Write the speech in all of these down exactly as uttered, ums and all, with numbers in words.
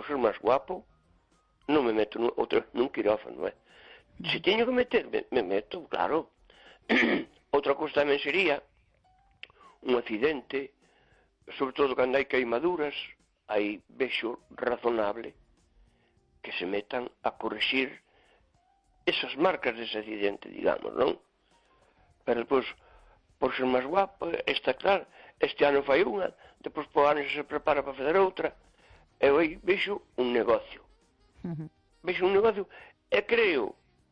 ser máis guapo, non me meto nun, outro, nun quirófano, eh? Se teño que meter, me, me meto, claro. Outra cousa tamén sería un accidente, sobre todo cando hai queimaduras, aí vexo razonable que se metan a corrixir esas marcas dese accidente, digamos, non? Pero depois, por ser máis guapo, está claro, este ano fai unha, depois por ano se prepara para fazer outra, e aí vexo un negocio. Uh-huh. Vexo un negocio, e creo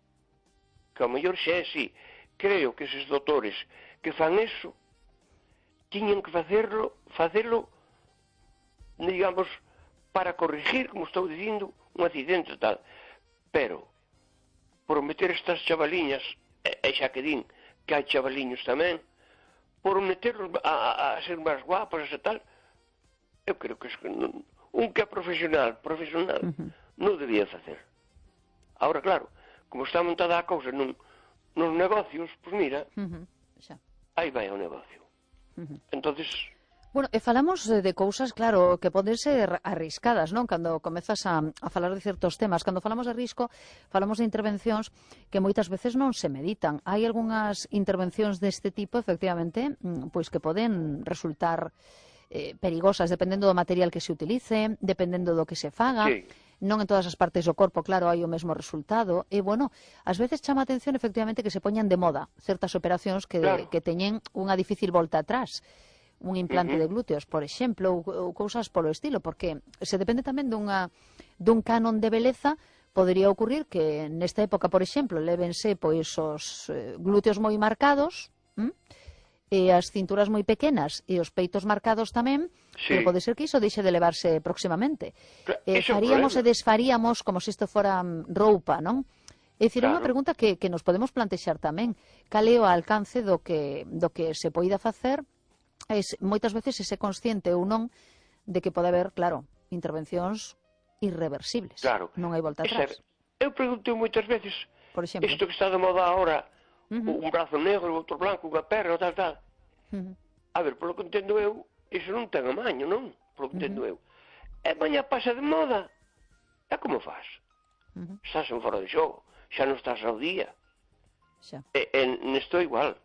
que ao mellor xe é así, creo que eses doutores que fan eso tiñen que facerlo, facelo, digamos, para corrigir, como estou dicindo, un accidente tal. Pero, por meter estas chavaliñas, e, e xa que din que hai chavaliños tamén, por meterlos a, a, a ser máis guapos e tal, eu creo que es, non, un que é profesional, profesional, uh-huh. non debía facer. Ahora, claro, como está montada a cousa nun, nos negocios, pois pues mira, uh-huh. xa. Aí vai o negocio. Uh-huh. Entonces... Bueno, e falamos de cousas, claro, que poden ser arriscadas, non? Cando comezas a, a falar de certos temas. Cando falamos de risco, falamos de intervencións que moitas veces non se meditan. Hai algunhas intervencións deste tipo, efectivamente, pois que poden resultar eh, perigosas, dependendo do material que se utilice, dependendo do que se faga. Sí. Non en todas as partes do corpo, claro, hai o mesmo resultado. E, bueno, ás veces chama a atención, efectivamente, que se poñan de moda certas operacións que, claro. que teñen unha difícil volta atrás. Un implante uh-huh. de glúteos, por exemplo, ou, ou cousas polo estilo, porque se depende tamén dunha, dun canon de beleza. Podería ocurrir que nesta época, por exemplo, lévense pois os eh, glúteos moi marcados, ¿m? E as cinturas moi pequenas e os peitos marcados tamén, sí. Pero pode ser que iso deixe de levarse próximamente. Eh, faríamos e desfaríamos como se isto fora roupa, non? É dicir, claro. É unha pregunta que, que nos podemos plantexar tamén. Cal é o alcance do que, do que se poida facer? Es, moitas veces ese consciente ou non de que pode haber, claro, intervencións irreversibles. Claro. Non hai volta atrás. Eu pregunto moitas veces, por exemplo, isto que está de moda ahora, uh-huh. un brazo negro, outro blanco, unha perna, tal, tal. Uh-huh. A ver, polo que entendo eu, iso non ten amaño, non? Polo que entendo uh-huh. eu. E mañá pasa de moda. E como faz? Uh-huh. Estás en fora de xogo, xa non estás ao día. Xa. E, e nesto igual.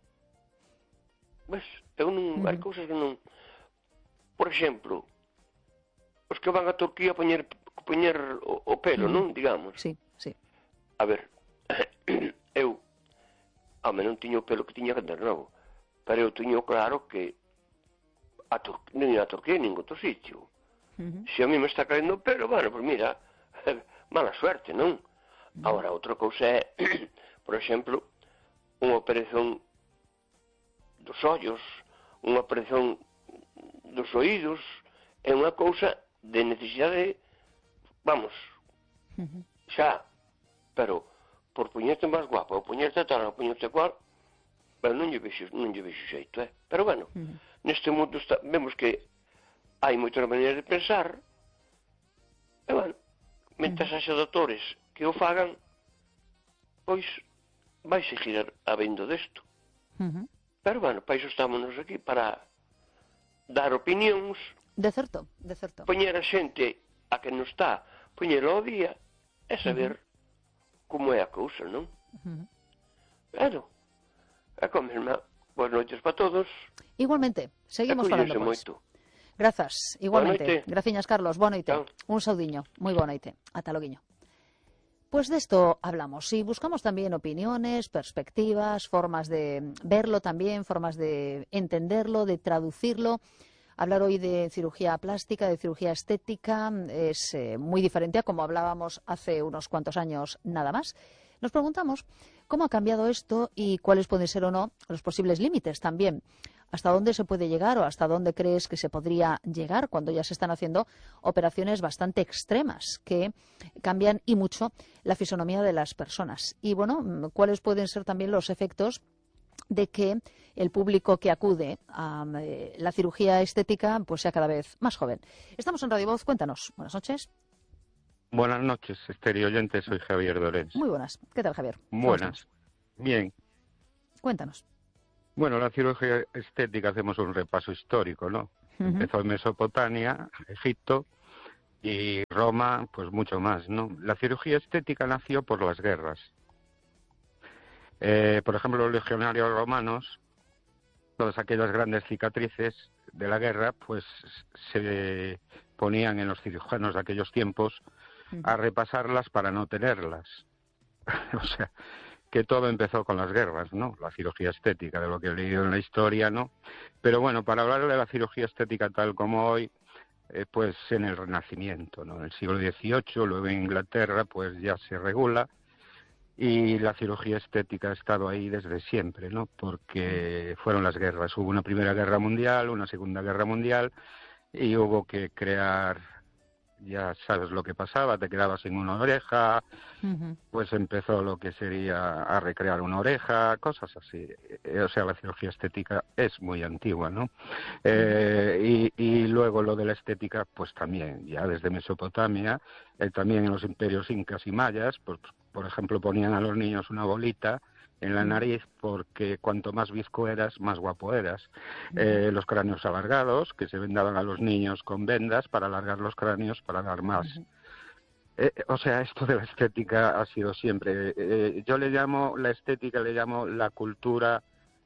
Ves, eu non, uh-huh. hai cousas que non... Por exemplo, os que van a Turquía a poñer, poñer o, o pelo, uh-huh. non, digamos. Sí, sí. A ver, eu, home, non tiño o pelo que tiña que ter novo, pero eu tiño claro que a Tur non a Turquía en ningún outro sitio. Uh-huh. Se a mí me está caendo o pelo, bueno, pues mira, mala suerte, non? Uh-huh. Agora, outra cousa é, por exemplo, unha operación dos ollos, unha operación dos oídos, é unha cousa de necesidade, vamos, uh-huh. xa, pero por poñerte máis guapo, ou poñerte tal, ou poñerte cual, pero non lle vexo, non lle vexo xeito, eh? Pero bueno, uh-huh. neste mundo está, vemos que hai moitas maneiras de pensar, e bueno, mentre uh-huh. haxa doutores que o fagan, pois vai seguir habendo desto. Uh-huh. Pero, bueno, para iso estámonos aquí, para dar opinións. De certo, de certo. Poñer a xente a que non está, poñer ao día, e saber uh-huh. como é a cousa, non? Uh-huh. Claro. É como mesma. Boas noites para todos. Igualmente, seguimos falando, pois. Moito. Grazas, igualmente. Graciñas, Carlos, boa noite. Chao. Un saudiño, moi boa noite. Ata loguiño. Pues de esto hablamos y buscamos también opiniones, perspectivas, formas de verlo también, formas de entenderlo, de traducirlo. Hablar hoy de cirugía plástica, de cirugía estética, es eh, muy diferente a como hablábamos hace unos cuantos años nada más. Nos preguntamos cómo ha cambiado esto y cuáles pueden ser o no los posibles límites también. ¿Hasta dónde se puede llegar o hasta dónde crees que se podría llegar cuando ya se están haciendo operaciones bastante extremas que cambian y mucho la fisonomía de las personas? Y bueno, ¿cuáles pueden ser también los efectos de que el público que acude a eh, la cirugía estética pues sea cada vez más joven? Estamos en Radio Voz, cuéntanos. Buenas noches. Buenas noches, estéreo oyente, soy Javier Dorens. Muy buenas. ¿Qué tal, Javier? Buenas. Bien. Cuéntanos. Bueno, la cirugía estética hacemos un repaso histórico, ¿no? Uh-huh. Empezó en Mesopotamia, Egipto, y Roma, pues mucho más, ¿no? La cirugía estética nació por las guerras. Eh, por ejemplo, los legionarios romanos, todas aquellas grandes cicatrices de la guerra, pues se ponían en los cirujanos de aquellos tiempos a repasarlas para no tenerlas. O sea, que todo empezó con las guerras, ¿no? La cirugía estética, de lo que he leído en la historia, ¿no? Pero bueno, para hablar de la cirugía estética tal como hoy, eh, pues en el Renacimiento, ¿no? En el siglo dieciocho, luego en Inglaterra, pues ya se regula, y la cirugía estética ha estado ahí desde siempre, ¿no? Porque fueron las guerras. Hubo una Primera Guerra Mundial, una Segunda Guerra Mundial, y hubo que crear, ya sabes lo que pasaba, te quedabas sin una oreja, uh-huh. Pues empezó lo que sería a recrear una oreja, cosas así. O sea, la cirugía estética es muy antigua, ¿no? Eh, y, y luego lo de la estética, pues también, ya desde Mesopotamia, eh, también en los imperios incas y mayas, pues, por ejemplo, ponían a los niños una bolita en la nariz porque cuanto más bizco eras, más guapo eras. Eh, los cráneos alargados, que se vendaban a los niños con vendas para alargar los cráneos para dar más. Eh, o sea, esto de la estética ha sido siempre... Eh, yo le llamo, la estética le llamo la cultura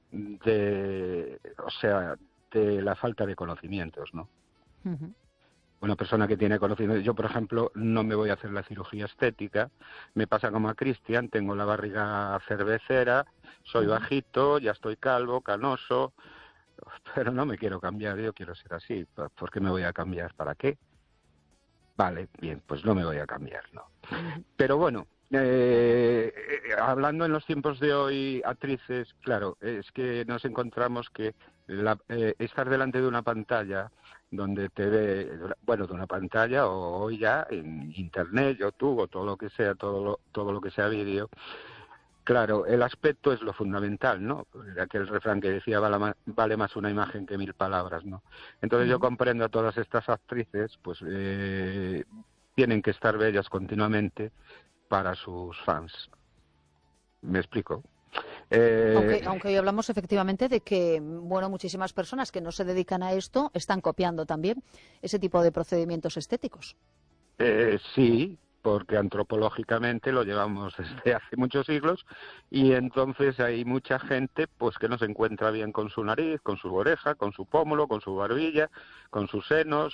de... O sea, de la falta de conocimientos, ¿no? Uh-huh. Una persona que tiene conocimiento, yo por ejemplo no me voy a hacer la cirugía estética, me pasa como a Cristian, tengo la barriga cervecera, soy uh-huh. bajito, ya estoy calvo, canoso, pero no me quiero cambiar, yo quiero ser así, ¿por qué me voy a cambiar? ¿Para qué? Vale, bien, pues no me voy a cambiar, ¿no? Uh-huh. Pero bueno, eh, hablando en los tiempos de hoy, actrices, claro, es que nos encontramos que la, eh, estar delante de una pantalla donde te ve, bueno, de una pantalla o hoy ya en internet, YouTube o todo lo que sea, todo lo, todo lo que sea vídeo, claro, el aspecto es lo fundamental, ¿no? Aquel refrán que decía vale, vale más una imagen que mil palabras, ¿no? Entonces uh-huh. yo comprendo a todas estas actrices, pues eh, tienen que estar bellas continuamente para sus fans. ¿Me explico? Eh... Aunque, aunque hoy hablamos efectivamente de que, bueno, muchísimas personas que no se dedican a esto están copiando también ese tipo de procedimientos estéticos. Eh, sí, porque antropológicamente lo llevamos desde hace muchos siglos y entonces hay mucha gente pues que no se encuentra bien con su nariz, con su oreja, con su pómulo, con su barbilla, con sus senos,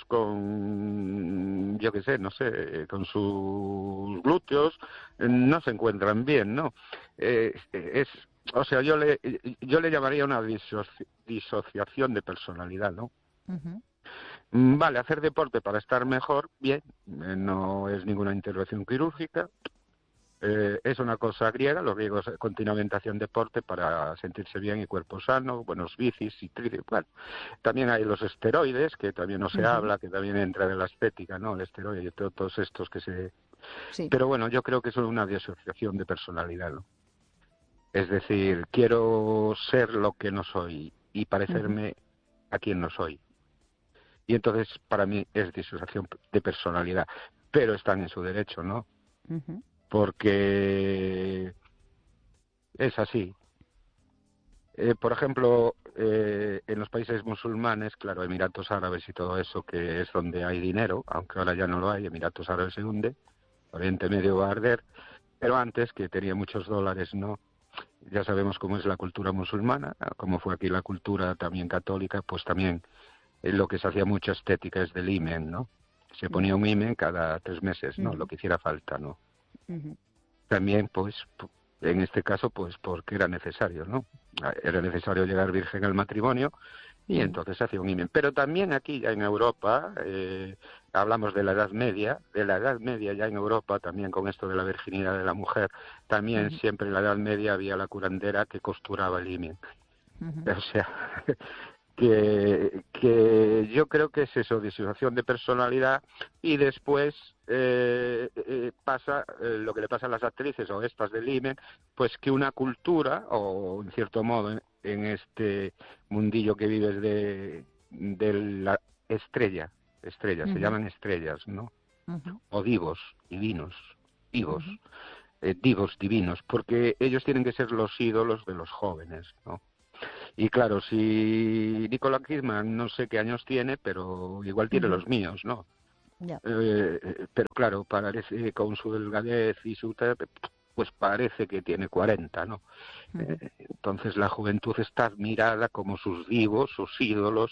con, yo qué sé, no sé, con sus glúteos, no se encuentran bien, ¿no? Eh, es, o sea, yo le, yo le llamaría una disoci, disociación de personalidad, ¿no? Uh-huh. Vale, hacer deporte para estar mejor, bien, eh, no es ninguna intervención quirúrgica, eh, es una cosa griega, los griegos continuamente hacían deporte para sentirse bien y cuerpo sano, buenos bicis y tríceps, bueno, también hay los esteroides, que también no se uh-huh. habla, que también entra de la estética, ¿no? El esteroide y todos estos que se... Sí. Pero bueno, yo creo que es una disociación de personalidad, ¿no? Es decir, quiero ser lo que no soy y parecerme uh-huh. a quien no soy. Y entonces, para mí, es disociación de personalidad. Pero están en su derecho, ¿no? Uh-huh. Porque es así. Eh, por ejemplo, eh, en los países musulmanes, claro, Emiratos Árabes y todo eso, que es donde hay dinero, aunque ahora ya no lo hay, Emiratos Árabes se hunde, Oriente Medio va a arder, pero antes, que tenía muchos dólares, ¿no? Ya sabemos cómo es la cultura musulmana, como fue aquí la cultura también católica, pues también... lo que se hacía mucha estética es del himen, ¿no? Se ponía un himen cada tres meses, ¿no? Uh-huh. Lo que hiciera falta, ¿no? Uh-huh. También, pues, en este caso, pues, porque era necesario, ¿no? Era necesario llegar virgen al matrimonio y uh-huh. entonces se hacía un himen. Pero también aquí, ya en Europa, eh, hablamos de la Edad Media, de la Edad Media ya en Europa, también con esto de la virginidad de la mujer, también uh-huh. siempre en la Edad Media había la curandera que costuraba el himen. Uh-huh. O sea... Que, que yo creo que es eso, disociación de personalidad y después eh, eh, pasa eh, lo que le pasa a las actrices o estas del himen, pues que una cultura o en cierto modo en, en este mundillo que vives de, de la estrella, estrellas, uh-huh. se llaman estrellas, ¿no? Uh-huh. O divos, divinos, divos, uh-huh. eh, divos divinos, porque ellos tienen que ser los ídolos de los jóvenes, ¿no? Y claro, si Nicole Kidman no sé qué años tiene, pero igual tiene uh-huh. los míos, ¿no? Ya. Eh, pero claro, parece con su delgadez y su... pues parece que tiene cuarenta, ¿no? Uh -huh. Eh, entonces la juventud está admirada como sus divos, sus ídolos.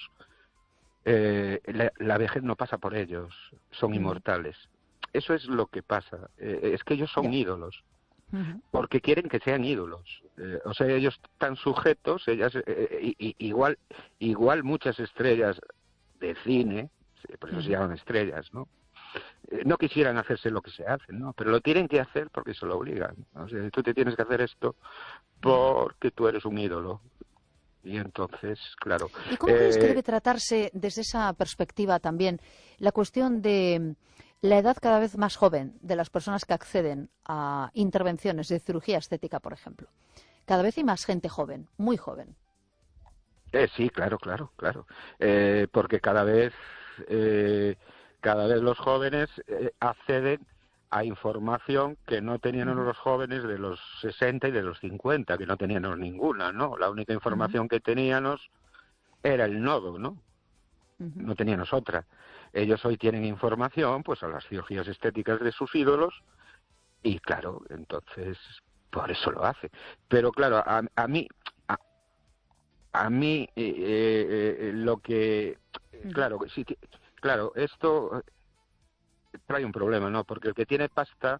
Eh, la, la vejez no pasa por ellos, son Uh -huh. inmortales. Eso es lo que pasa. Eh, es que ellos son Ya. ídolos, Uh -huh. porque quieren que sean ídolos. Eh, o sea, ellos están sujetos, ellas, eh, y, igual, igual muchas estrellas de cine, por eso Uh -huh. se llaman estrellas, ¿no? No quisieran hacerse lo que se hacen, ¿no? Pero lo tienen que hacer porque se lo obligan. O sea, tú te tienes que hacer esto porque tú eres un ídolo. Y entonces, claro... ¿Y cómo eh, crees que debe tratarse desde esa perspectiva también la cuestión de la edad cada vez más joven de las personas que acceden a intervenciones de cirugía estética, por ejemplo? Cada vez hay más gente joven, muy joven. Eh, sí, claro, claro, claro. Eh, porque cada vez... Eh, cada vez los jóvenes eh, acceden a información que no tenían Uh-huh. los jóvenes de los sesenta y de los cincuenta, que no teníamos ninguna, ¿no? La única información Uh-huh. que teníamos era el nodo, ¿no? Uh-huh. No teníamos otra. Ellos hoy tienen información, pues, a las cirugías estéticas de sus ídolos, y claro, entonces, por eso lo hace. Pero claro, a, a mí... A, a mí, eh, eh, lo que... Uh-huh. Claro, sí, claro, esto trae un problema, ¿no? Porque el que tiene pasta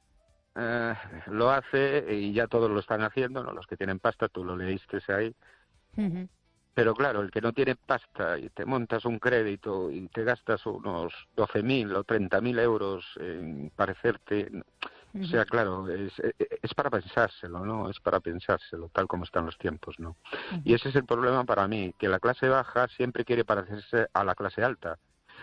eh, lo hace y ya todos lo están haciendo, ¿no? Los que tienen pasta, tú lo leíste ahí. Uh-huh. Pero claro, el que no tiene pasta y te montas un crédito y te gastas unos doce mil o treinta mil euros en parecerte... Uh-huh. O sea, claro, es, es para pensárselo, ¿no? Es para pensárselo, tal como están los tiempos, ¿no? Uh-huh. Y ese es el problema para mí, que la clase baja siempre quiere parecerse a la clase alta.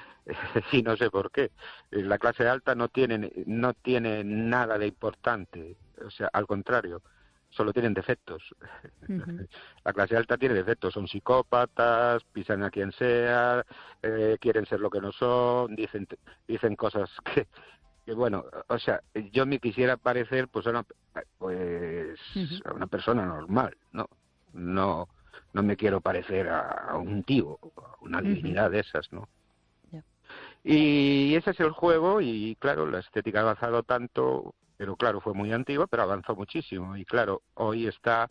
Y no sé por qué. La clase alta no tiene, no tiene nada de importante, o sea, al contrario, solo tienen defectos. Uh-huh. La clase alta tiene defectos, son psicópatas, pisan a quien sea, eh, quieren ser lo que no son, dicen, dicen cosas que, que, bueno, o sea, yo me quisiera parecer pues a una, pues, uh-huh. a una persona normal, ¿no? No, no me quiero parecer a, a un tío, a una divinidad uh-huh. de esas, ¿no? Y ese es el juego y, claro, la estética ha avanzado tanto, pero claro, fue muy antigua, pero avanzó muchísimo. Y, claro, hoy está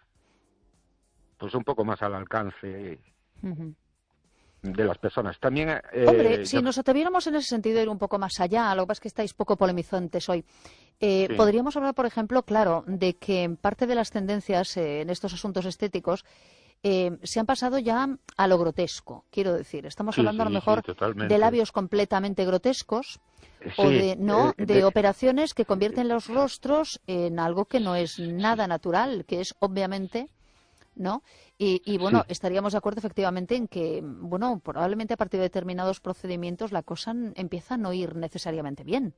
pues un poco más al alcance uh-huh. de las personas. También, eh, Hombre, si yo... nos atreviéramos en ese sentido a ir un poco más allá, lo que pasa es que estáis poco polemizantes hoy. Eh, sí. Podríamos hablar, por ejemplo, claro, de que parte de las tendencias eh, en estos asuntos estéticos Eh, se han pasado ya a lo grotesco, quiero decir. Estamos sí, hablando sí, a lo mejor sí, de labios completamente grotescos sí, o de no eh, de, de operaciones que convierten los rostros en algo que no es nada natural, que es obviamente, ¿no? Y, y bueno, sí. estaríamos de acuerdo efectivamente en que, bueno, probablemente a partir de determinados procedimientos la cosa empieza a no ir necesariamente bien.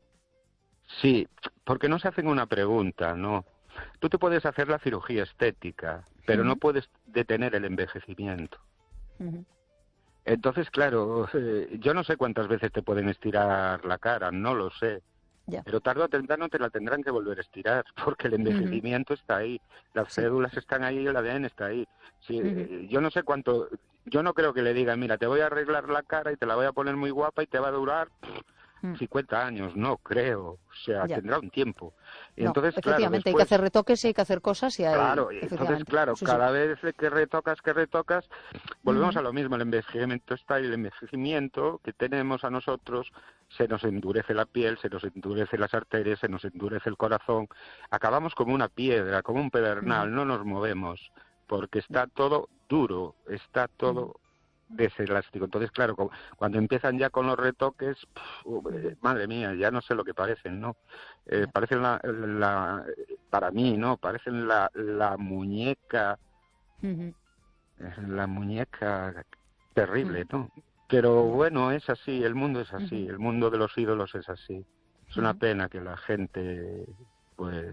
Sí, porque no se hacen una pregunta, ¿no? Tú te puedes hacer la cirugía estética, pero uh-huh. no puedes detener el envejecimiento. Uh-huh. Entonces, claro, eh, yo no sé cuántas veces te pueden estirar la cara, no lo sé. Yeah. Pero tarde o temprano te la tendrán que volver a estirar, porque el envejecimiento uh-huh. está ahí, las sí. cédulas están ahí y el A D N está ahí. Sí, uh-huh. Yo no sé cuánto, yo no creo que le digan, mira, te voy a arreglar la cara y te la voy a poner muy guapa y te va a durar cincuenta años, no creo, o sea, ya. tendrá un tiempo. Y no, entonces, efectivamente, claro, después, hay que hacer retoques y hay que hacer cosas y hay... Claro, entonces, claro, sí, cada sí. vez que retocas, que retocas, volvemos uh-huh. a lo mismo, el envejecimiento está y el envejecimiento que tenemos a nosotros, se nos endurece la piel, se nos endurece las arterias, se nos endurece el corazón, acabamos como una piedra, como un pedernal, uh-huh. no nos movemos, porque está todo duro, está todo... Uh-huh. deselástico. Entonces, claro, cuando empiezan ya con los retoques, pff, madre mía, ya no sé lo que parecen, ¿no? Eh, parecen la, la, para mí, ¿no? Parecen la, la muñeca, uh-huh. la muñeca terrible, ¿no? Pero bueno, es así, el mundo es así, uh-huh. el mundo de los ídolos es así. Es una pena que la gente, pues,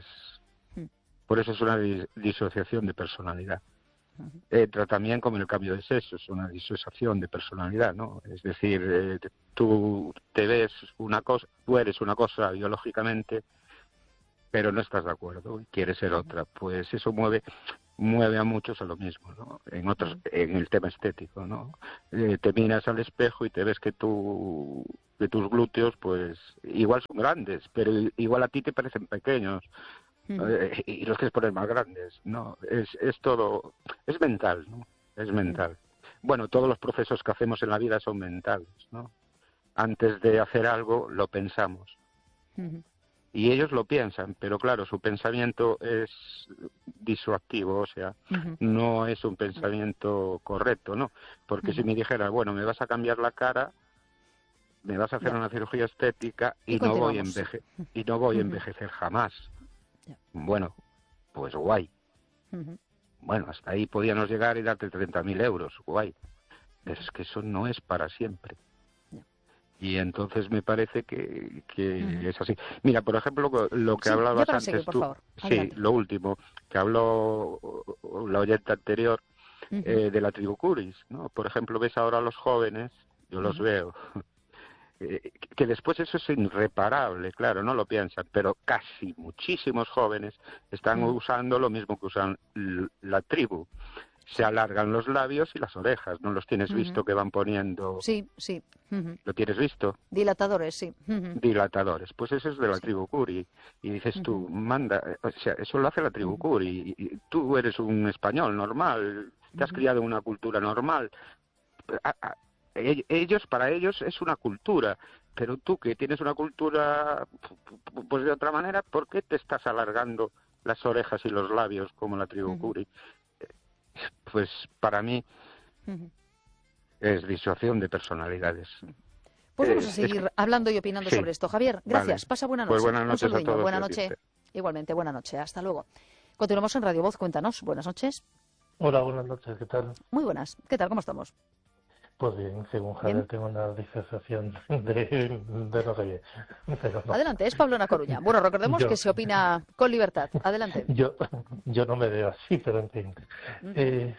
por eso es una dis- disociación de personalidad. Entra también como el cambio de sexo, es una disociación de personalidad, ¿no? Es decir, eh, tú te ves una cosa, tú eres una cosa biológicamente, pero no estás de acuerdo y quieres ser otra. Pues eso mueve mueve a muchos a lo mismo, ¿no? En otros, en el tema estético, ¿no? Eh, te miras al espejo y te ves que tú que tus glúteos, pues, igual son grandes, pero igual a ti te parecen pequeños. Ujú. Eh, y los quieres poner más grandes. No, es, es todo, es mental, ¿no? Es mental. Bueno, todos los procesos que hacemos en la vida son mentales, ¿no? Antes de hacer algo, lo pensamos. Ujú. Y ellos lo piensan, pero claro, su pensamiento es disuasivo, o sea, Ujú. no es un pensamiento correcto, ¿no? Porque si Ujú. me dijera, bueno, me vas a cambiar la cara, me vas a hacer Ya. una cirugía estética Y y no voy a continuamos. enveje y no voy a Ujú. envejecer jamás. Ya. Bueno, pues guay. Ujú. Bueno, hasta ahí podíamos llegar y darte treinta mil euros, guay. Pero es que eso no es para siempre. Ya. Y entonces me parece que, que Ujú. es así. Mira, por ejemplo, lo lo que Sí, ya hablabas para seguir, antes por tú, favor. sí, Adelante. lo último, que habló la oyente anterior, Ujú. eh, de la tribu Curis, ¿no? Por ejemplo, ves ahora a los jóvenes, yo los Ujú. veo, eh, que después eso es irreparable, claro, no lo piensan, pero casi muchísimos jóvenes están Ujú. usando lo mismo que usan l- la tribu. Se Sí. alargan los labios y las orejas, ¿no los tienes Ujú. visto que van poniendo? Sí, sí. Ujú. ¿Lo tienes visto? Dilatadores, sí. Ujú. Dilatadores. Pues eso es de la Sí. tribu Curi. Y dices Ujú. tú, manda, eh, o sea, eso lo hace la tribu Ujú. Curi. Y, y tú eres un español normal, te has Ujú. criado en una cultura normal. A- a- e- ellos, para ellos es una cultura. Pero tú que tienes una cultura, pues de otra manera, ¿por qué te estás alargando las orejas y los labios como la tribu Ujú. Curi? Pues para mí Ujú. es disuasión de personalidades. Pues vamos a Es, es seguir hablando y opinando sí, sobre esto. Javier, vale. gracias. Pasa buena Pues noche. buenas Un noches a saludiño. todos y Buena a ti. noche. Igualmente, buena noche. Hasta luego. Continuamos en Radio Voz. Cuéntanos. Buenas noches. Hola, buenas noches, ¿qué tal? Muy buenas. ¿Qué tal? ¿Cómo estamos? Pues bien, según Bien. Javier tengo una disociación de, de no sé qué, pero no. Adelante. Es Pablo Na Coruña. Bueno, recordemos Yo, que se opina con libertad. Adelante. yo, yo no me veo así, pero en fin. Ujú. Eh,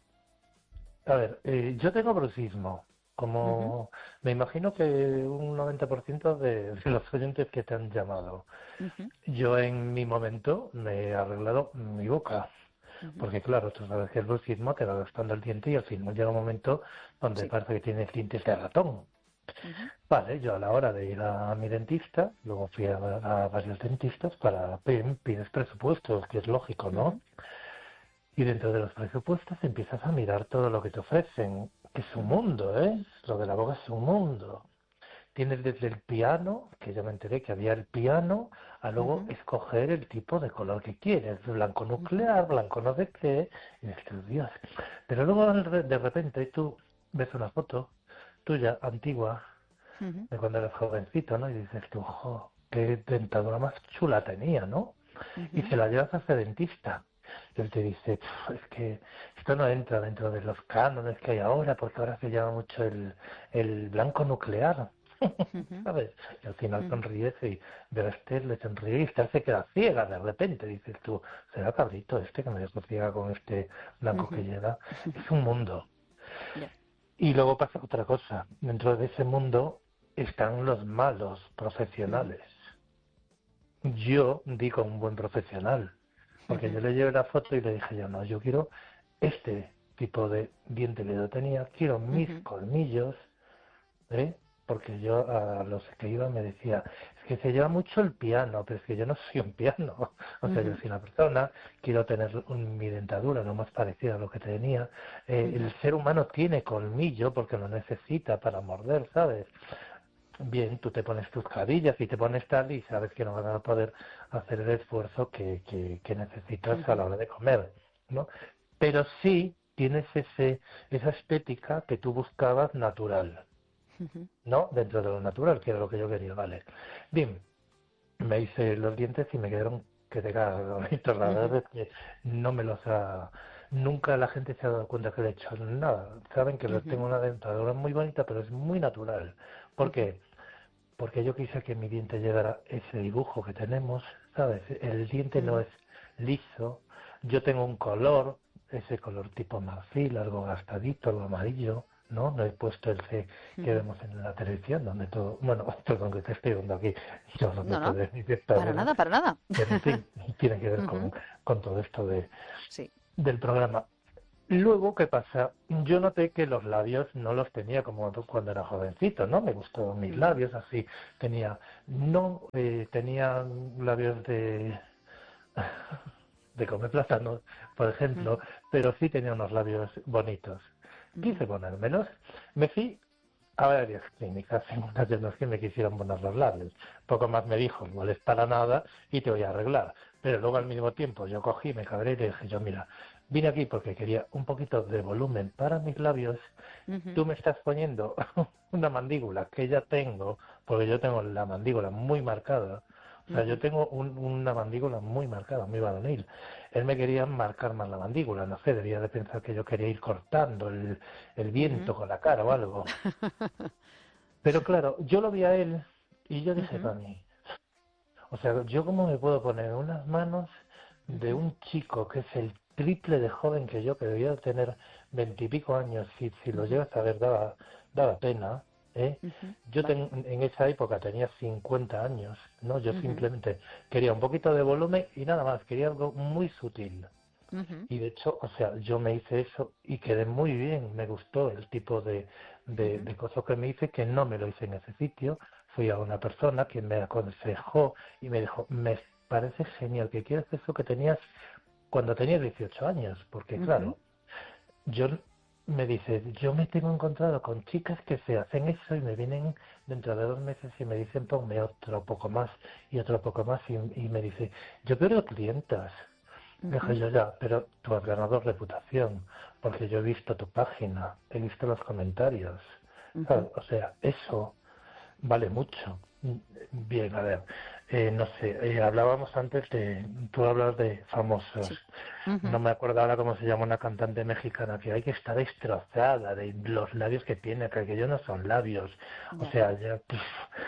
a ver, eh, yo tengo bruxismo, Ujú. como me imagino que un noventa por ciento de, de los oyentes que te han llamado. Ujú. Yo en mi momento me he arreglado mi boca. Ujú. Porque claro, tú sabes que el bruxismo te va gastando el diente y al final llega un momento donde Sí. parece que tienes dientes de ratón. Ujú. Vale, yo a la hora de ir a mi dentista, luego fui a, a varios dentistas para pim, pides presupuestos, que es lógico, ¿no? Ujú. Y dentro de los presupuestos empiezas a mirar todo lo que te ofrecen, que es un Ujú. mundo, ¿eh? Lo de la boca es un mundo. Tienes desde el piano, que yo me enteré que había el piano, a luego Ujú. escoger el tipo de color que quieres, blanco Ujú. nuclear, blanco no sé qué, y dices, Dios. Pero luego de repente tú ves una foto tuya, antigua, Ujú. de cuando eres jovencito, ¿no? Y dices tú, ojo, qué dentadura más chula tenía, ¿no? Y Ujú. se la llevas a ese dentista. Y él te dice, "Pf, es que esto no entra dentro de los cánones que hay ahora, porque ahora se llama mucho el, el blanco nuclear. Ujú. ¿Sabes? Y al final Ujú. sonríes y ver a este le sonríe y usted se queda ciega de repente. Dices tú, será cabrito este que me dejó ciega con este blanco que Ujú. lleva. Es un mundo. Ya. Y luego pasa otra cosa. Dentro de ese mundo están los malos Ujú. profesionales. Yo di con un buen profesional, porque Ujú. yo le llevé la foto y le dije yo, no, yo quiero este tipo de diente que yo tenía, quiero mis Ujú. colmillos, ¿eh? Porque yo a los que iba me decía, es que se lleva mucho el piano, pero es que yo no soy un piano, o sea, yo Ujú. soy una persona, quiero tener un- mi dentadura lo más parecida a lo que tenía. Eh, Ujú. el ser humano tiene colmillo porque lo necesita para morder, ¿sabes? Bien, tú te pones tus carillas y te pones tal y sabes que no vas a poder hacer el esfuerzo que, que, que necesitas a Ujú. la hora de comer, ¿no? Pero sí tienes ese, esa estética que tú buscabas natural, Ujú. ¿no? Dentro de lo natural, que era lo que yo quería, vale. Bien, me hice los dientes y me quedaron que te cagas de bonitos. La Ujú. verdad es que no me los ha... Nunca la gente se ha dado cuenta que le he hecho nada. Saben que los Ujú. tengo una dentadura muy bonita, pero es muy natural. ¿Por Ujú. qué? Porque yo quise que mi diente llegara ese dibujo que tenemos, ¿sabes? El diente no Ujú. es liso. Yo tengo un color, ese color tipo marfil, algo gastadito, algo amarillo, ¿no? No he puesto el C que Ujú. vemos en la televisión, donde todo... Bueno, perdón que te estoy viendo aquí, yo no me No, no, puedo ni esta para verdad, nada, para nada. pero en fin, tiene que ver Ujú. con, con todo esto de, Sí. del programa. Luego, ¿qué pasa? Yo noté que los labios no los tenía como cuando era jovencito, ¿no? Me gustaban mis labios así. Tenía, no, eh, tenía labios de, de comer plátano, por ejemplo, Ujú. pero sí tenía unos labios bonitos. Ujú. Quise ponérmelos. Me fui a varias clínicas, en una de las que me quisieron poner los labios. Poco más me dijo, no les para nada y te voy a arreglar. Pero luego al mismo tiempo yo cogí, me cabré y le dije yo, mira, vine aquí porque quería un poquito de volumen para mis labios. Ujú. Tú me estás poniendo una mandíbula que ya tengo, porque yo tengo la mandíbula muy marcada. O sea, yo Ujú. tengo un- una mandíbula muy marcada, muy varonil. Él me quería marcar más la mandíbula, no sé, debía de pensar que yo quería ir cortando el, el Ujú. viento con la cara o algo. Pero claro, yo lo vi a él y yo dije Ujú. para mí, o sea, ¿yo cómo me puedo poner en unas manos de Ujú. un chico que es el triple de joven que yo, que debía de tener veintipico años, si, si lo Ujú. llegas a ver daba, daba pena, ¿eh? Ujú. Yo Vale. ten- en esa época tenía cincuenta años, ¿no? Yo Ujú. simplemente quería un poquito de volumen y nada más, quería algo muy sutil. Ujú. Y de hecho, o sea, yo me hice eso y quedé muy bien, me gustó el tipo de, de, Ujú. de cosas que me hice, que no me lo hice en ese sitio. Fui a una persona que me aconsejó y me dijo, me parece genial que quieras eso que tenías cuando tenías dieciocho años, porque Ujú. claro, yo me dice, yo me tengo encontrado con chicas que se hacen eso y me vienen dentro de dos meses y me dicen, ponme otro poco más y otro poco más y, y me dice, yo pierdo clientas. Dije Ujú. yo ya, pero tú has ganado reputación, porque yo he visto tu página, he visto los comentarios. Ujú. ¿Sabes? O sea, eso vale mucho. Bien, a ver, eh, no sé, eh, hablábamos antes de, tú hablas de famosos. Sí. No Ujú. me acuerdo ahora cómo se llama una cantante mexicana que hay que estar destrozada de los labios que tiene, que aquellos no son labios. O Ya. sea, ya, puf,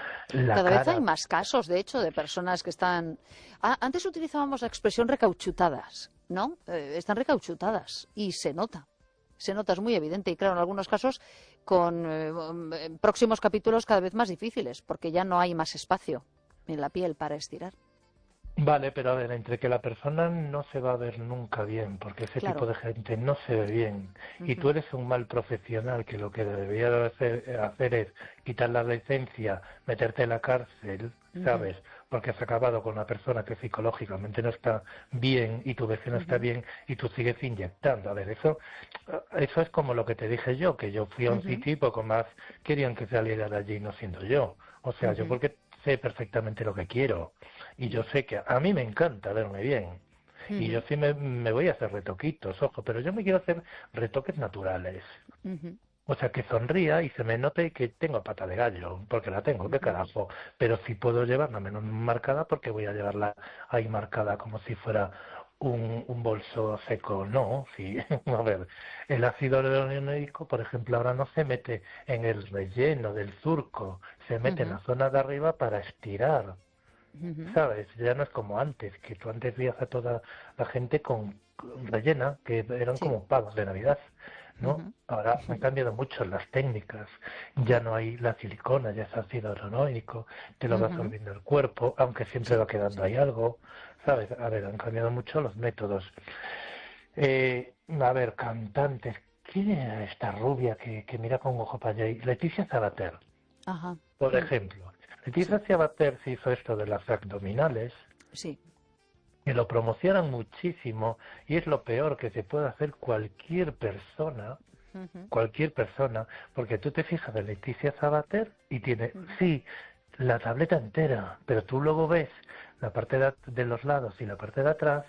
la Cada vez hay cara. más casos, de hecho, de personas que están... Ah, antes utilizábamos la expresión recauchutadas, ¿no? Eh, están recauchutadas y se nota. Se nota, es muy evidente. Y claro, en algunos casos con eh, mm, próximos capítulos cada vez más difíciles, porque ya no hay más espacio en la piel para estirar. Vale, pero a ver, entre que la persona no se va a ver nunca bien, porque ese tipo Claro. de gente no se ve bien, y Ujú. tú eres un mal profesional que lo que debería de hacer, hacer es quitar la licencia, meterte en la cárcel, Ujú. ¿sabes? Porque has acabado con una persona que psicológicamente no está bien y tú ves que no está Ujú. bien y tú sigues inyectando. A ver, eso, eso es como lo que te dije yo, que yo fui a un Ujú. sitio y poco más querían que saliera de allí no siendo yo. O sea, yo Ujú. porque sé perfectamente lo que quiero. Y yo Ya. sé que a mí me encanta verme bien. Y yo Ujú. sí me, me voy a hacer retoquitos, ojo, pero yo me quiero hacer retoques naturales. Ujú. O sea, que sonría y se me note que tengo pata de gallo, porque la tengo, qué Ujú. carajo. Pero sí puedo llevarla menos marcada porque voy a llevarla ahí marcada como si fuera un, un bolso seco. No, sí. A ver, el ácido hialurónico, por ejemplo, ahora no se mete en el relleno del surco, se mete en Ujú. la zona de arriba para estirar. Ujú. ¿Sabes? Ya no es como antes, que tú antes veías a toda la gente con con rellena, que eran Sí. como pavos de Navidad, ¿no? Ujú. Ahora han cambiado mucho las técnicas, ya Ya. no hay la silicona, ya es ácido hialurónico, te lo va Ujú. absorbiendo el cuerpo, aunque siempre Sí, va quedando sí. ahí algo, ¿sabes? A ver, han cambiado mucho los métodos. Eh, a ver, cantantes, ¿quién era esta rubia que, que mira con ojo para allá? Leticia Sabater, Ajá. por Mm. ejemplo. Sí, Leticia Sabater se hizo esto de las abdominales, sí. que lo promocionan muchísimo y es lo peor que se puede hacer cualquier persona, Ujú. cualquier persona, porque tú te fijas de Leticia Sabater y tiene, Ujú. sí, la tableta entera, pero tú luego ves la parte de, de los lados y la parte de atrás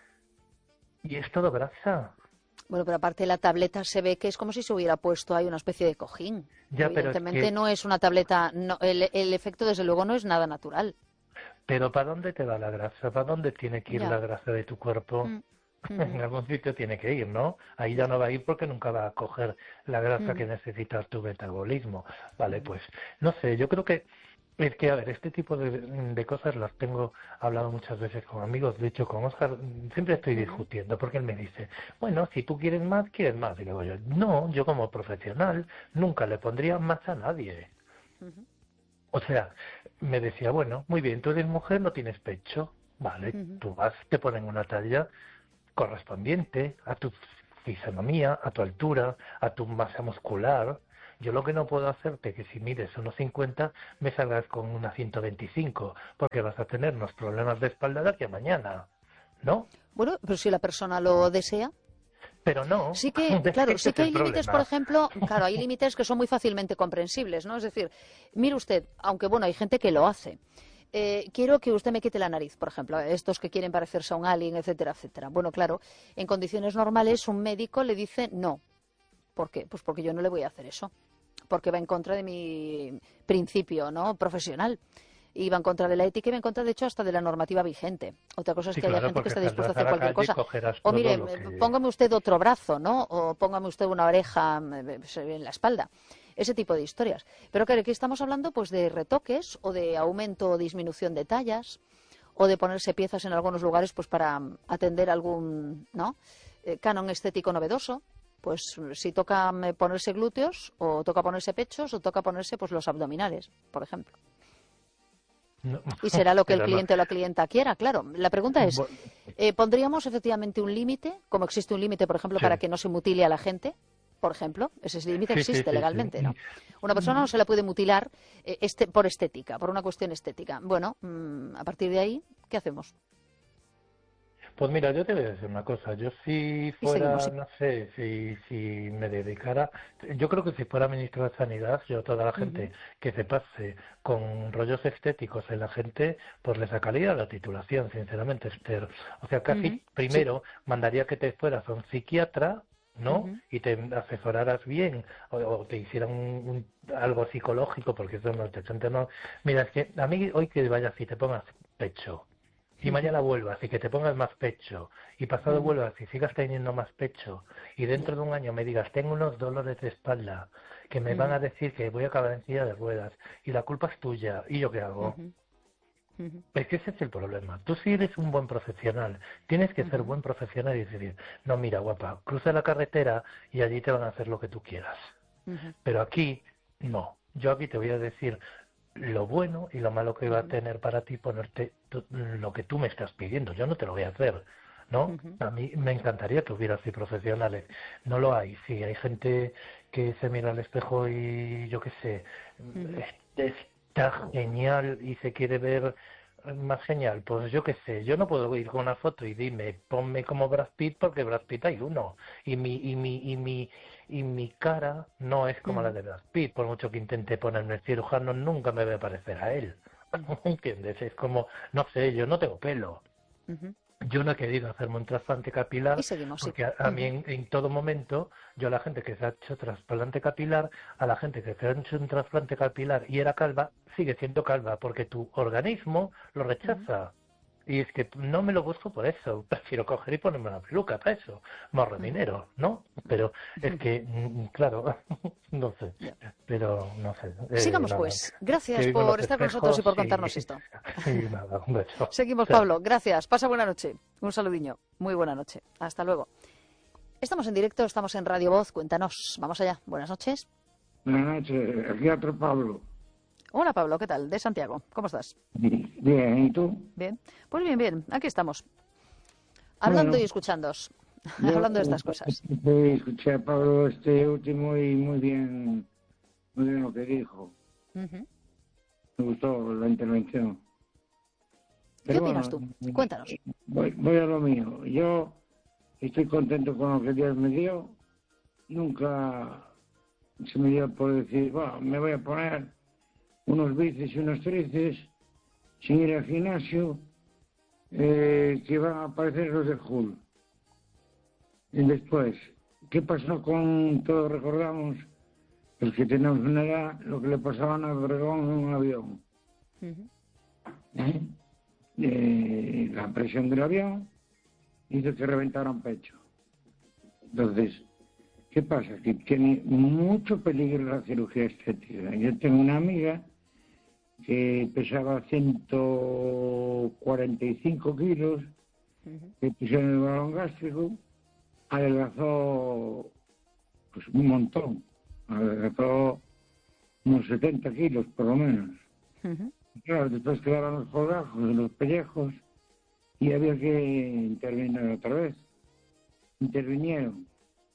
y es todo grasa. Bueno, pero aparte la tableta se ve que es como si se hubiera puesto ahí una especie de cojín. Ya, pero es Evidentemente que, no es una tableta, no, el, el efecto desde luego no es nada natural. pero ¿para dónde te va la grasa? ¿Para dónde tiene que ir Ya. la grasa de tu cuerpo? Mm. En Ujú. algún sitio tiene que ir, ¿no? Ahí ya Ya. no va a ir porque nunca va a coger la grasa que Ujú. necesita tu metabolismo. Vale, Ujú. pues no sé, yo creo que es que, a ver, este tipo de, de cosas las tengo hablado muchas veces con amigos. De hecho, con Oscar siempre estoy Ujú. discutiendo porque él me dice, bueno, si tú quieres más, quieres más. Y digo yo, no, yo como profesional nunca le pondría más a nadie. Ujú. O sea, me decía, bueno, muy bien, tú eres mujer, no tienes pecho. Vale, Ujú. tú vas, te ponen una talla correspondiente a tu fisonomía, a tu altura, a tu masa muscular. Yo lo que no puedo hacerte es que si mides unos cincuenta me salgas con una ciento veinticinco, porque vas a tener unos problemas de espalda de aquí a mañana, ¿no? Bueno, pero si la persona lo desea. Pero no. Sí que, claro, sí que hay límites, por ejemplo, claro, hay límites que son muy fácilmente comprensibles, ¿no? Es decir, mire usted, aunque bueno, hay gente que lo hace. Eh, quiero que usted me quite la nariz, por ejemplo, estos que quieren parecerse a un alien, etcétera, etcétera. Bueno, claro, en condiciones normales un médico le dice no. ¿Por qué? Pues porque yo no le voy a hacer eso, porque va en contra de mi principio, ¿no?, profesional. Y va en contra de la ética y va en contra, de hecho, hasta de la normativa vigente. Otra cosa es Sí, que haya claro, gente que esté porque dispuesta a hacer saldrás a la cualquier calle y cosa. cogerás O todo mire, lo que- póngame usted otro brazo, ¿no? O póngame usted una oreja eh, en la espalda. Ese tipo de historias. Pero claro, aquí estamos hablando pues de retoques o de aumento o disminución de tallas o de ponerse piezas en algunos lugares pues para mm, atender algún, ¿no?, eh, canon estético novedoso. Pues si toca mm, ponerse glúteos o toca ponerse pechos o toca ponerse pues los abdominales, por ejemplo. No, Y será lo que el pero no. cliente o la clienta quiera, claro. La pregunta es, Bueno, eh, ¿pondríamos efectivamente un límite, como existe un límite, por ejemplo, sí. para que no se mutile a la gente? Por ejemplo, ese límite Sí, sí, existe sí, legalmente, sí. ¿no? Una persona no se la puede mutilar eh, este, por estética, por una cuestión estética. Bueno, mmm, a partir de ahí, ¿qué hacemos? Pues mira, yo te voy a decir una cosa. Yo si Y seguimos, fuera, sí. no sé, si, si me dedicara, yo creo que si fuera ministro de Sanidad, yo toda la gente Ujú. que se pase con rollos estéticos en la gente, pues le sacaría la titulación, sinceramente, Esther. O sea, casi Ujú. Sí. primero mandaría que te fueras a un psiquiatra, ¿no? Ujú. Y te asesoraras bien, o, o te hicieran un, un- algo psicológico, porque eso no te gente no. Mira, es que a mí hoy que vayas y te pongas pecho, y Ujú. mañana vuelvas y que te pongas más pecho, y pasado Ujú. vuelvas y sigas teniendo más pecho, y dentro Ya. de un año me digas, tengo unos dolores de espalda, que me van Ujú. a decir que voy a acabar en silla de ruedas, y la culpa es tuya, ¿y yo qué hago? Ujú. Ujú. Es que ese es el problema. Tú si eres un buen profesional, tienes que ser Ujú. buen profesional y decir, no, mira, guapa, cruza la carretera y allí te van a hacer lo que tú quieras. Ujú. Pero aquí, no. Yo aquí te voy a decir lo bueno y lo malo que va a Ujú. tener para ti ponerte tu- lo que tú me estás pidiendo. Yo no te lo voy a hacer, ¿no? Ujú. A mí me encantaría que hubiera así profesionales. No lo hay. Sí, hay gente que se mira al espejo y yo qué sé, Ujú. es- está genial y se quiere ver más genial. Pues yo qué sé, yo no puedo ir con una foto y dime, ponme como Brad Pitt porque Brad Pitt hay uno. Y mi, y mi, y mi, y mi cara no es como la Ujú. de Brad Pitt, por mucho que intente ponerme el cirujano, nunca me va a parecer a él. Ujú. ¿Entiendes? Es como, no sé, yo no tengo pelo. Ujú. Yo no he querido hacerme un trasplante Y capilar seguimos, sí. porque a, a mí Ujú. en, en todo momento, yo a la gente que se ha hecho trasplante capilar, a la gente que se ha hecho un trasplante capilar y era calva, sigue siendo calva porque tu organismo lo Ujú. rechaza. Y es que no me lo busco por eso, prefiero coger y ponerme una peluca para eso, me ahorro Ujú. dinero, ¿no? Pero es Ujú. que, mm, claro, no sé, Ya. pero no sé, eh, Sigamos, nada, pues. que Gracias vivan por los estar con nosotros y espejos por y, contarnos esto. y nada, un beso. Seguimos, Chao. Pablo. Gracias. Pasa buena noche. Un saludiño. Muy buena noche. Hasta luego. Estamos en directo, estamos en Radio Voz. Cuéntanos. Vamos allá. Buenas noches. Buenas noches, aquí otro Pablo. Hola, Pablo. ¿Qué tal? De Santiago. ¿Cómo estás? Bien, ¿y tú? Bien. Pues bien, bien. Aquí estamos. Hablando Bueno, y escuchándoos. yo Hablando de estas cosas. eh, escuché a Pablo este último y muy bien, muy bien lo que dijo. Ujú. Me gustó la intervención. ¿Qué Pero opinas bueno, tú? Cuéntanos. voy, voy a lo mío. Yo estoy contento con lo que Dios me dio. Nunca se me dio por decir, bueno, me voy a poner unos bíceps y unos tríceps sin ir al gimnasio, eh, que van a aparecer los de Hulk. Y después, ¿qué pasó con, todos recordamos, el que tenemos una edad, lo que le pasaba a Obregón en un avión? Ujú. ¿Eh? Eh, la presión del avión hizo que reventaran pecho. Entonces, ¿qué pasa? Que tiene mucho peligro la cirugía estética. Yo tengo una amiga que pesaba ciento cuarenta y cinco kilos, Ujú. que pusieron el balón gástrico, adelgazó pues un montón, adelgazó unos setenta kilos por lo menos. Ujú. Claro, después quedaron los colgajos de los pellejos y había que intervenir otra vez. Intervinieron.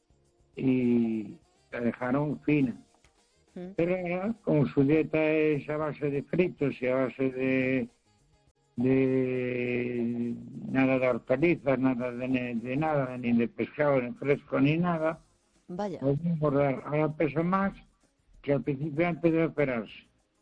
y la dejaron fina. Mm. Pero ahora, como su dieta es a base de fritos y a base de, de nada de hortalizas, nada de, de nada, ni de pescado, ni fresco, ni nada, Vaya. pues va a engordar. Ahora pesa más que al principio antes de operarse.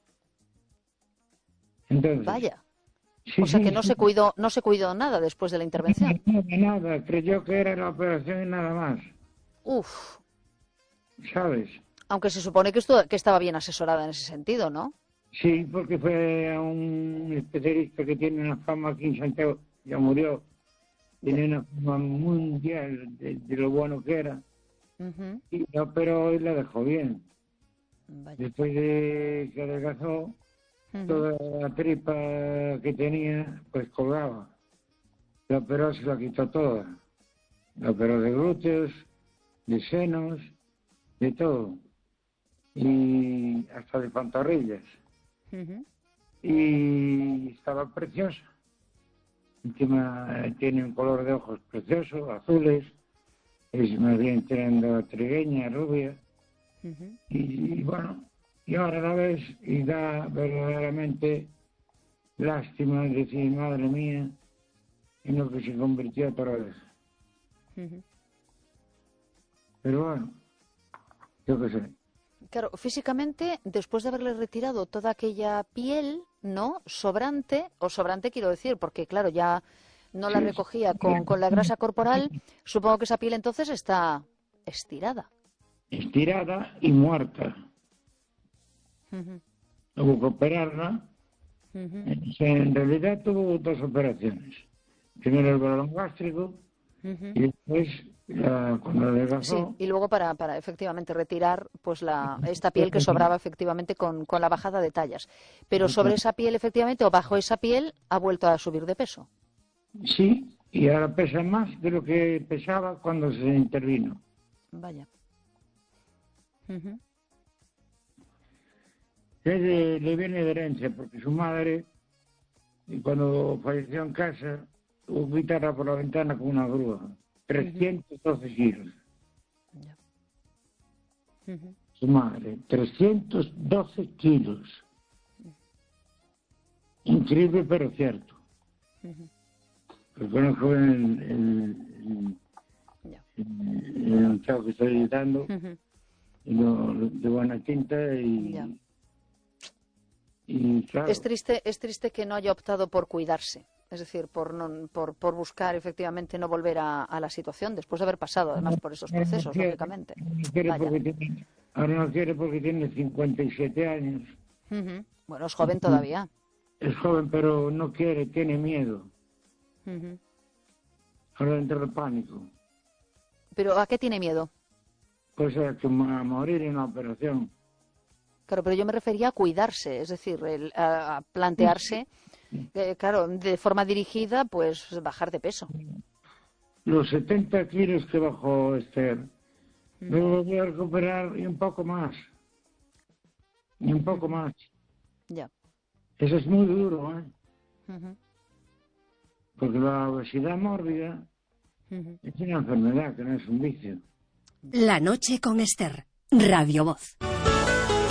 Entonces, Vaya. sí, O sea sí, que no sí. se cuidó, no se cuidó nada después de la intervención. Nada, nada, creyó que era la operación y nada más, Uf. ¿sabes? Aunque se supone que, esto, que estaba bien asesorada en ese sentido, ¿no? Sí, porque fue a un especialista que tiene una fama aquí en Santiago, ya murió, tiene una fama mundial de, de lo bueno que era, Ujú. y la operó y la dejó bien. Vaya. Después de que adelgazó, Ujú. toda la tripa que tenía, pues colgaba. La operó, se la quitó toda. La operó de glúteos, de senos, de todo. Y hasta de pantorrillas. Ujú. Y estaba preciosa. Encima tiene un color de ojos precioso, azules. Es más bien tirando trigueña, rubia. Ujú. Y, y bueno, y ahora la ves y da verdaderamente lástima decir, madre mía, en lo que se convirtió otra vez. Ujú. Pero bueno, yo qué sé. Claro, físicamente, después de haberle retirado toda aquella piel, ¿no? Sobrante, o sobrante quiero decir, porque claro, ya no la recogía con, con la grasa corporal, supongo que esa piel entonces está estirada. Estirada y muerta. Ujú. Hubo que operarla. Ujú. En realidad tuvo dos operaciones. Primero el balón gástrico Ujú. y después, la, cuando Sí, adelgazó, y luego para, para efectivamente retirar pues la, esta piel que sobraba efectivamente con, con la bajada de tallas. Pero sobre esa piel efectivamente, o bajo esa piel, ha vuelto a subir de peso. sí, y ahora pesa más de lo que pesaba cuando se intervino. Vaya. Ujú. Es de- le viene de herencia, porque su madre, y cuando falleció en casa, tuvo que quitarla por la ventana con una grúa. trescientos doce kilos. Ya. Ujú. Su madre, trescientos doce kilos. Increíble, pero cierto. Ujú. Lo conozco en el, el, Ya. el, el anunciado que estoy editando, Ujú. y lo, lo- de buena tinta y, Ya. y claro, Es triste, es triste que no haya optado por cuidarse, es decir, por, no, por, por buscar efectivamente no volver a, a la situación después de haber pasado además por esos ahora no procesos, quiere, lógicamente. no quiere Vaya. porque tiene, ahora no quiere porque tiene cincuenta y siete años. Ujú. Bueno, es joven todavía. Es joven, pero no quiere, tiene miedo. Ujú. Ahora entra el pánico. Pero ¿a qué tiene miedo? Pues a, que mo- a morir en la operación. Claro, pero yo me refería a cuidarse, es decir, el- a, a plantearse, eh, claro, de forma dirigida, pues bajar de peso. Los setenta kilos que bajó Esther, luego voy a recuperar y un poco más. Y un poco más. Ya. Eso es muy duro, ¿eh? Ujú. Porque la obesidad mórbida Ujú. es una enfermedad que no es un vicio. La noche con Esther. Radio Voz.